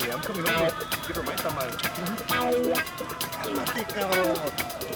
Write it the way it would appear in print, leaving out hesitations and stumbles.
I'm coming over. Give her my tamal. Cálmate, cabrón.